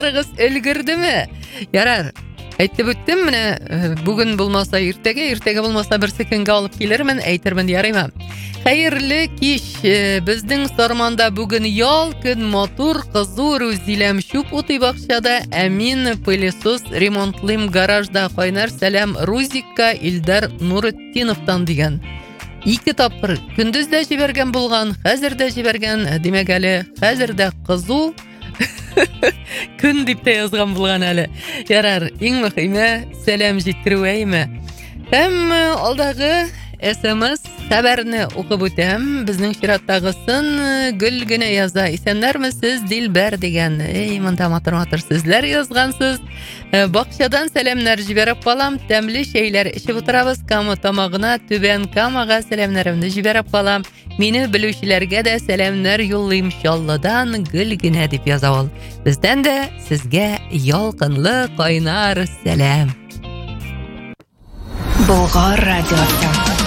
Кыз өлгердеме? Ярар. Әйтеп үттем менә бүген булмаса иртәгә булмаса берсе көнгә алып килермен, әйтермен ярыймы. Хәерле кич. Безнең Сарманда бүген ял көн матур кызу Рузиләм чүп утый бакчада, Әмин пылесос ремонтлыйм гаражда. Кайнар сәлам Рузикка Илдар Нуретдиновтан дигән. 2 тапкыр көндез дә җибәргән булган, хәзер дә җибәргән, димәк әле хәзер дә кызу күн дип тә язган булган әле. Ярар, иң мөһиме сәлам җиткерү әйме. Һәм алдагы SMS хәбәрне укып үтәм. Безнең чираттагысын гөл генә яза. Исәннәрмесез Дилбәр дигән. Монда матур сүзләр язгансыз. Бакчадан сәламнар җибәреп калам. Тәмле чәйләр эчеп утырабыз. Кама тамагына, Түбән Камага сәламнарымны җибәреп калам. Мине белүчеләргә дә сәламнар юллыйм Чаллыдан гөл генә дип яза ул. Бездән дә сезгә ялкынлы кайнар сәлам. Болгар радиосы.